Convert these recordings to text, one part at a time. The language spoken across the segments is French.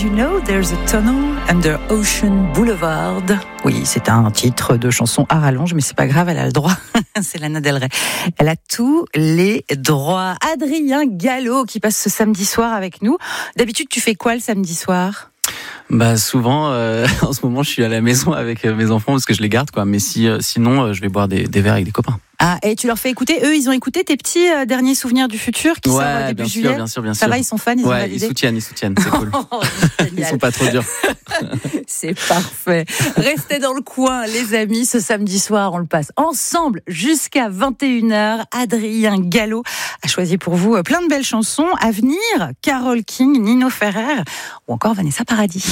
you know there's a tunnel under Ocean Boulevard? Oui, c'est un titre de chanson à rallonge, mais c'est pas grave, elle a le droit. C'est Lana Del Rey. Elle a tous les droits. Adrien Gallo qui passe ce samedi soir avec nous. D'habitude, tu fais quoi le samedi soir? Bah souvent, en ce moment, je suis à la maison avec mes enfants parce que je les garde, quoi. Mais sinon, je vais boire des verres avec des copains. Ah, et tu leur fais écouter, eux, ils ont écouté tes petits derniers souvenirs du futur qui sortent début juillet. Bien sûr. Ça va, ils sont fans, ils ont validé. Ils soutiennent, c'est cool. Ils sont pas trop durs. C'est parfait. Restez dans le coin, les amis. Ce samedi soir, on le passe ensemble jusqu'à 21h. Adrien Gallo a choisi pour vous plein de belles chansons à venir. Carole King, Nino Ferrer ou encore Vanessa Paradis.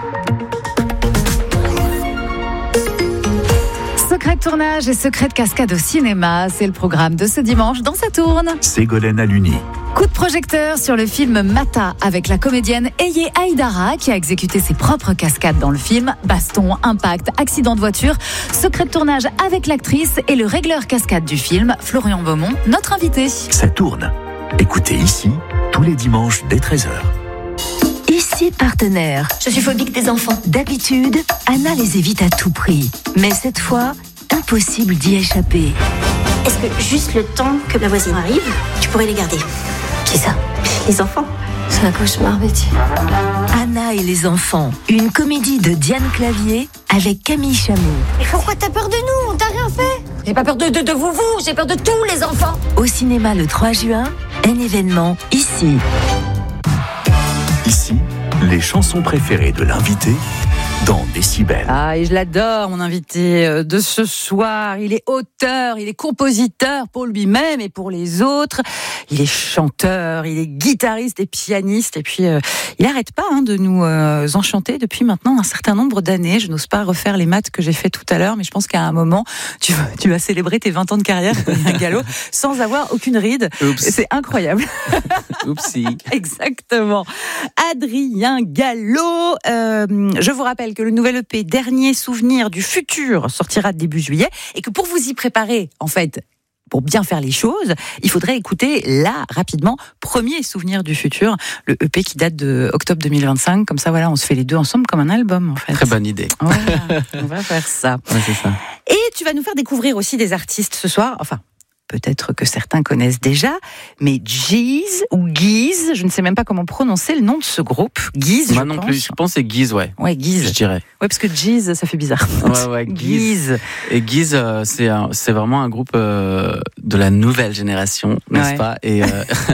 Secret de tournage et secret de cascade au cinéma, c'est le programme de ce dimanche dans Ça tourne. Ségolène Aluni. Coup de projecteur sur le film Mata avec la comédienne Eye Aïdara qui a exécuté ses propres cascades dans le film. Baston, impact, accident de voiture. Secret de tournage avec l'actrice et le régleur cascade du film, Florian Beaumont, notre invité. Ça tourne. Écoutez ici, tous les dimanches dès 13h. Ici partenaire. Je suis phobique des enfants. D'habitude, Anna les évite à tout prix. Mais cette fois, impossible d'y échapper. Est-ce que juste le temps que la voisine arrive, tu pourrais les garder? Qui ça? Les enfants. C'est un cauchemar, Betty. Anna et les enfants. Une comédie de Diane Clavier avec Camille Chamou. Mais pourquoi t'as peur de nous? On t'a rien fait. J'ai pas peur de vous, j'ai peur de tous les enfants. Au cinéma le 3 juin, un événement ici. Ici, les chansons préférées de l'invité dans Décibel. Ah, et je l'adore, mon invité de ce soir. Il est auteur, il est compositeur pour lui-même et pour les autres. Il est chanteur, il est guitariste et pianiste. Et puis, il n'arrête pas de nous enchanter depuis maintenant un certain nombre d'années. Je n'ose pas refaire les maths que j'ai fait tout à l'heure, mais je pense qu'à un moment, tu vas célébrer tes 20 ans de carrière, Adrien Gallo, sans avoir aucune ride. Oups. C'est incroyable. Oupsie. Exactement. Adrien Gallo, je vous rappelle que le nouvel EP Dernier Souvenir du Futur sortira début juillet et que pour vous y préparer, en fait, pour bien faire les choses, il faudrait écouter là, rapidement, Premier Souvenir du Futur, le EP qui date de octobre 2025. Comme ça, voilà, on se fait les deux ensemble comme un album, en fait. Très bonne idée. Voilà, on va faire ça. Ouais, c'est ça. Et tu vas nous faire découvrir aussi des artistes ce soir, enfin, peut-être que certains connaissent déjà, mais Giz ou Giz, je ne sais même pas comment prononcer le nom de ce groupe. Giz, Moi non plus, je pense que c'est Giz, ouais. Ouais, Giz. Je dirais. Ouais, parce que Giz, ça fait bizarre. Ouais, Giz. Et Giz, c'est vraiment un groupe de la nouvelle génération, n'est-ce pas? Et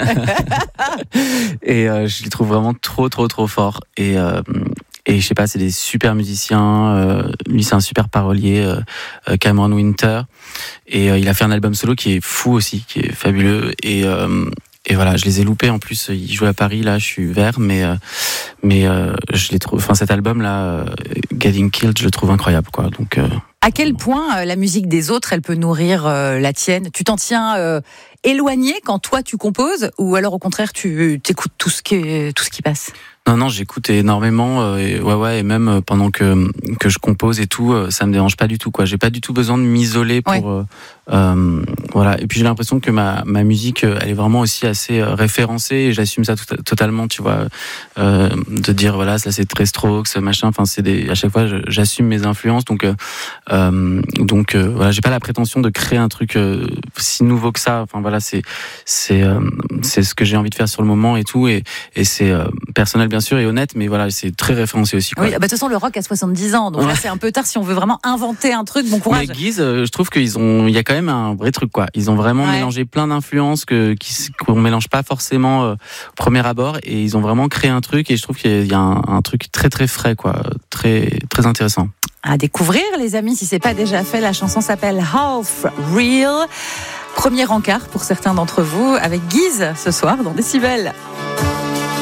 je les trouve vraiment trop forts. Et je sais pas, c'est des super musiciens. Lui, c'est un super parolier, Cameron Winter. Et il a fait un album solo qui est fou aussi, qui est fabuleux. Et voilà, je les ai loupés. En plus, ils jouent à Paris. Là, je suis vert, mais je les trouve. Enfin, cet album-là, Getting Killed, je le trouve incroyable, quoi. Donc. À quel point la musique des autres, elle peut nourrir la tienne? Tu t'en tiens éloigné quand toi tu composes, ou alors au contraire tu t'écoutes tout ce qui passe? Non, j'écoute énormément, et même pendant que je compose et tout, ça me dérange pas du tout, quoi. J'ai pas du tout besoin de m'isoler pour, voilà. Et puis j'ai l'impression que ma musique, elle est vraiment aussi assez référencée, et j'assume ça totalement, tu vois, de dire voilà, ça c'est très Strokes, machin. Enfin, à chaque fois, j'assume mes influences, donc voilà, j'ai pas la prétention de créer un truc si nouveau que ça. Enfin voilà, c'est ce que j'ai envie de faire sur le moment et tout, et c'est personnel bien sûr et honnête, mais voilà, c'est très référencé aussi, quoi. Oui, de toute façon, le rock a 70 ans, donc là c'est un peu tard si on veut vraiment inventer un truc. Bon courage. Mais Giz, je trouve il y a quand même un vrai truc, quoi. Ils ont vraiment mélangé plein d'influences qu'on mélange pas forcément au premier abord, et ils ont vraiment créé un truc, et je trouve qu'il y a un truc très très frais, quoi, très très intéressant. À découvrir, les amis, si c'est pas déjà fait. La chanson s'appelle Half Real. Premier encart pour certains d'entre vous avec Giz ce soir dans Décibel.